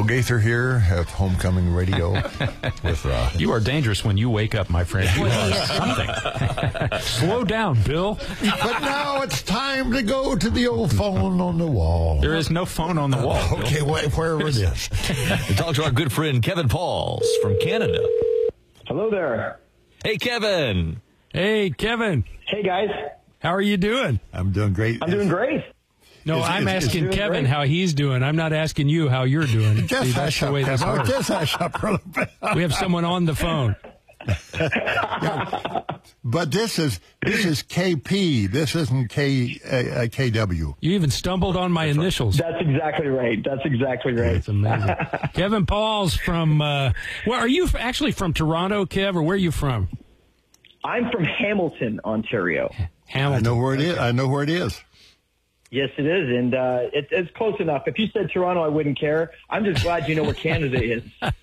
Gaither here at Homecoming Radio. With You are dangerous when you wake up, my friend. You are something. Slow down, Bill. But now it's time to go to the old phone on the wall. There is no phone on the wall. Okay, wherever it is. Talk to our good friend Kevin Pauls from Canada. Hello there. Hey, Kevin. Hey, Kevin. Hey, guys. How are you doing? I'm doing great. I'm doing great. No, I'm asking doing Kevin great. how he's doing. I'm not asking you how you're doing. Just See, that's hush the up, way this Kevin. works. Just hush up for a little bit. We have someone on the phone. But this is KP. This isn't KW. You even stumbled on my initials. That's exactly right. That's amazing. Kevin Pauls from, well, are you actually from Toronto, Kev, or where are you from? I'm from Hamilton, Ontario. Hamilton. I know where it is. Yes, it is, and it's close enough. If you said Toronto, I wouldn't care. I'm just glad you know where Canada is.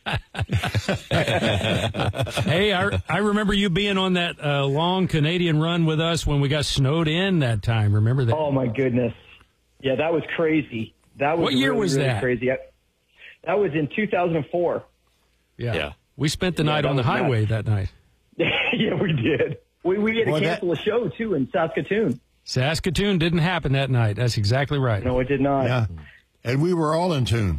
Hey, I remember you being on that long Canadian run with us when we got snowed in that time. Remember that? Oh, my goodness. Yeah, that was crazy. That was What year really, was really that? crazy. That was in 2004. Yeah. We spent the night that on the was nuts. highway that night. Yeah, we did. We had to cancel a show, too, in Saskatoon. Saskatoon didn't happen that night. That's exactly right. No, it did not. Yeah. And we were all in tune.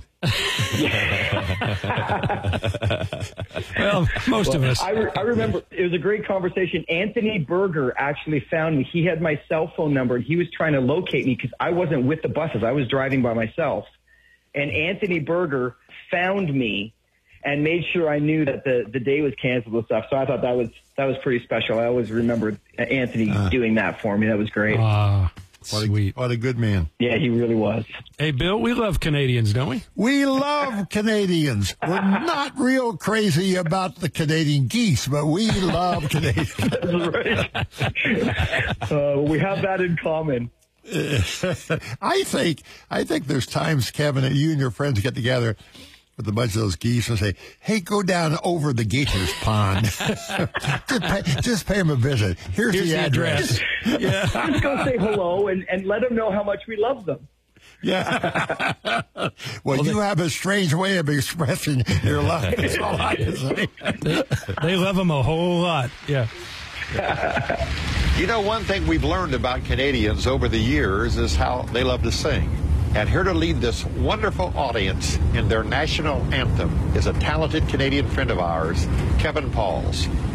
Well, most of us. I remember it was a great conversation. Anthony Berger actually found me. He had my cell phone number, and he was trying to locate me because I wasn't with the buses. I was driving by myself. And Anthony Berger found me and made sure I knew that the day was canceled and stuff. So I thought that was pretty special. I always remembered Anthony doing that for me. That was great. Sweet. What a good man. Yeah, he really was. Hey, Bill, we love Canadians, don't we? We love Canadians. We're not real crazy about the Canadian geese, but we love Canadians. That's right. We have that in common. I think there's times, Kevin, that you and your friends get together with a bunch of those geese and say, hey, go down over the Gators pond. just pay them a visit. Here's the address. Yeah. Just go say hello and let them know how much we love them. Yeah. Well, you have a strange way of expressing your love. That's all I can say. They love them a whole lot. Yeah. You know, one thing we've learned about Canadians over the years is how they love to sing. And here to lead this wonderful audience in their national anthem is a talented Canadian friend of ours, Kevin Pauls.